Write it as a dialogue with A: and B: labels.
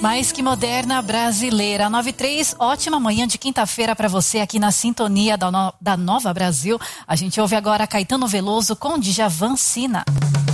A: Mais que moderna brasileira. 93, ótima manhã de quinta-feira para você aqui na sintonia da Nova Brasil. A gente ouve agora Caetano Veloso com Djavan Sina.